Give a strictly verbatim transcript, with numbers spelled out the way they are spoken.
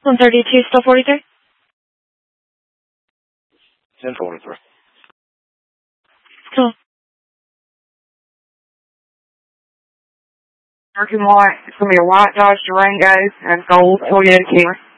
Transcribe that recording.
one thirty-two, still forty-three? ten forty-three. Cool. Parking lot. It's going to be a white Dodge Durango and gold Toyota Camry.